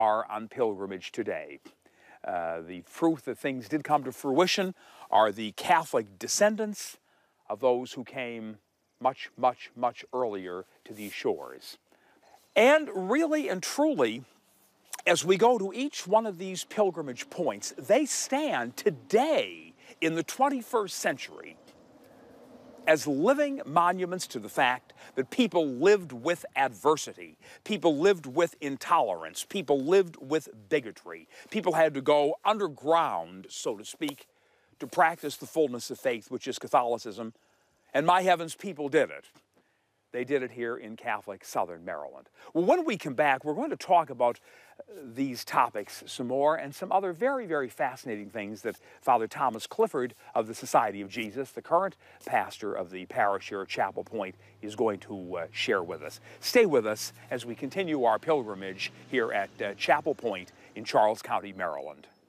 are on pilgrimage today. The fruit that things did come to fruition are the Catholic descendants of those who came much, much, much earlier to these shores. And really and truly, as we go to each one of these pilgrimage points, they stand today in the 21st century as living monuments to the fact that people lived with adversity, people lived with intolerance, people lived with bigotry. People had to go underground, so to speak, to practice the fullness of faith, which is Catholicism, and my heavens, people did it. They did it here in Catholic Southern Maryland. Well, when we come back, we're going to talk about these topics some more and some other very, very fascinating things that Father Thomas Clifford of the Society of Jesus, the current pastor of the parish here at Chapel Point, is going to share with us. Stay with us as we continue our pilgrimage here at Chapel Point in Charles County, Maryland.